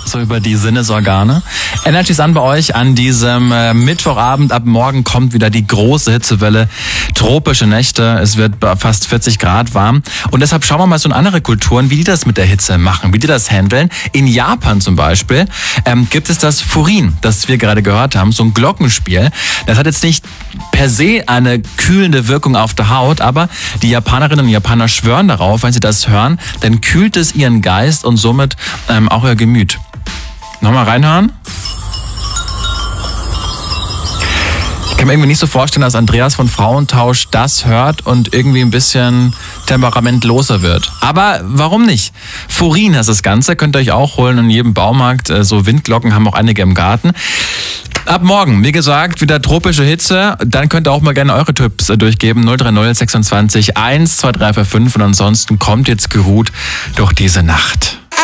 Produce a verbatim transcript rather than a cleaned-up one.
so über die Sinnesorgane. Energy ist an bei euch an diesem äh, Mittwochabend. Ab morgen kommt wieder die große Hitzewelle. Tropische Nächte. Es wird fast vierzig Grad warm. Und deshalb schauen wir mal so in andere Kulturen, wie die das mit der Hitze machen, wie die das handeln. In Japan zum Beispiel ähm, gibt es das Furin, das wir gerade gehört haben, so ein Glockenspiel. Das hat jetzt nicht per se eine kühlende Wirkung auf der Haut, aber die Japanerinnen und Japaner schwören darauf, wenn sie das hören, dann kühlt es ihren Geist und somit ähm, auch ihr Gemüt. Nochmal reinhören. Ich kann mir irgendwie nicht so vorstellen, dass Andreas von Frauentausch das hört und irgendwie ein bisschen temperamentloser wird. Aber warum nicht? Furin heißt das Ganze, könnt ihr euch auch holen in jedem Baumarkt. So Windglocken haben auch einige im Garten. Ab morgen, wie gesagt, wieder tropische Hitze. Dann könnt ihr auch mal gerne eure Tipps durchgeben. null drei null sechsundzwanzig eins zwei drei vier fünf und ansonsten kommt jetzt geruht durch diese Nacht.